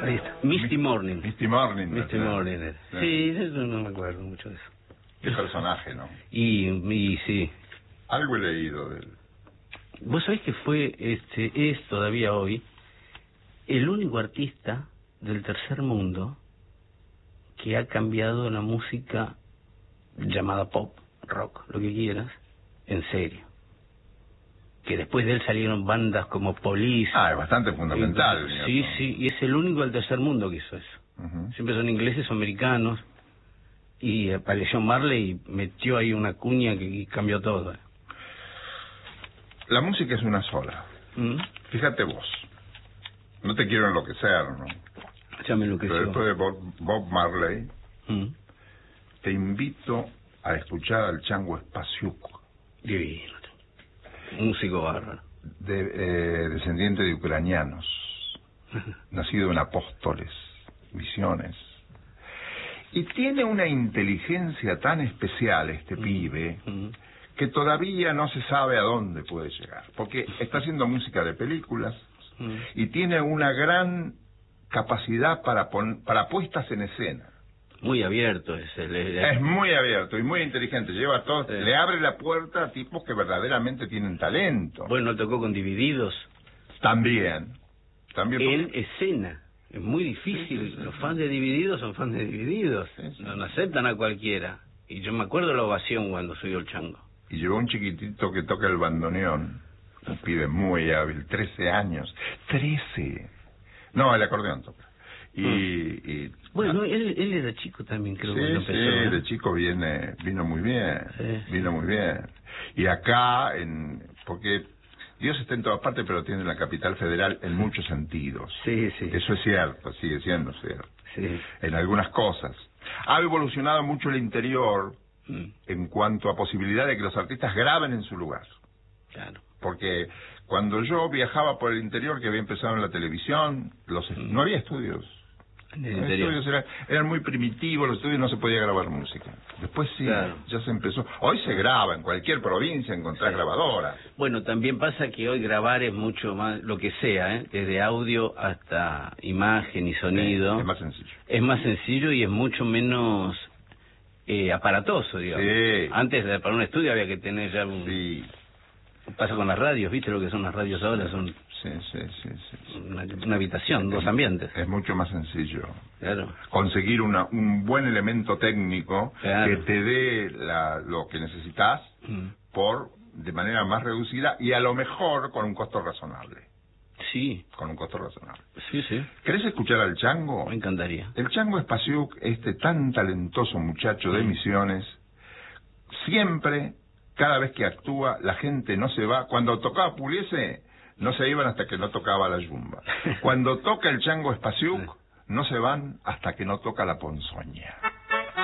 Ahí está. Misty Morning. Misty Morning. Misty Morning. Sí, eso no me acuerdo mucho de eso. Qué personaje, ¿no? Y sí. Algo he leído de él. Vos sabés que es todavía hoy el único artista del tercer mundo que ha cambiado la música llamada pop, rock, lo que quieras, en serio. Que después de él salieron bandas como Police. Es bastante fundamental. Sí, y es el único del tercer mundo que hizo eso. Siempre son ingleses o americanos. Y apareció Marley y metió ahí una cuña que cambió todo. La música es una sola. Fíjate vos. No te quiero enloquecer, ¿no? Ya me enloqueció. Pero después de Bob Marley, te invito a escuchar al Chango Spasiuk. Divino. Músico bárbaro. Descendiente de ucranianos. Nacido en Apóstoles, Misiones. Y tiene una inteligencia tan especial este pibe que todavía no se sabe a dónde puede llegar. Porque está haciendo música de películas y tiene una gran capacidad para puestas en escena. Muy abierto es muy abierto y muy inteligente. Lleva todo, le abre la puerta a tipos que verdaderamente tienen talento. Bueno, tocó con Divididos. También. En escena. Es muy difícil. Los fans de Divididos son fans de Divididos. No aceptan a cualquiera. Y yo me acuerdo de la ovación cuando subió el Chango. Y llevó un chiquitito que toca el bandoneón. Un pibe muy hábil, 13 años. 13. No, el acordeón toca. Bueno, él era chico también, creo. Sí, empezó, ¿no? De chico vino muy bien. Vino muy bien. Y acá, porque Dios está en todas partes, pero tiene la capital federal en muchos sentidos. Sí. Eso es cierto, sigue siendo cierto. Sí. En algunas cosas. Ha evolucionado mucho el interior en cuanto a posibilidad de que los artistas graben en su lugar. Claro. Porque cuando yo viajaba por el interior, que había empezado en la televisión, no había estudios. Los estudios eran muy primitivos, los estudios no se podía grabar música. Después sí, ya se empezó. Hoy se graba, en cualquier provincia encontrás grabadoras. Bueno, también pasa que hoy grabar es mucho más, lo que sea, desde audio hasta imagen y sonido. Es más sencillo. Es más sencillo y es mucho menos aparatoso, digamos. Sí. Antes, para un estudio había que tener ya un... Sí. Pasa con las radios, ¿viste lo que son las radios ahora? Son una habitación, dos ambientes. Es mucho más sencillo. Claro. Conseguir un buen elemento técnico que te dé lo que necesitas de manera más reducida y a lo mejor con un costo razonable. Sí. Con un costo razonable. Sí. ¿Querés escuchar al Chango? Me encantaría. El Chango Spasiuk, tan talentoso muchacho de Misiones, siempre... Cada vez que actúa, la gente no se va. Cuando tocaba Pugliese, no se iban hasta que no tocaba la yumba. Cuando toca el Chango Spasiuk, no se van hasta que no toca la ponzoña.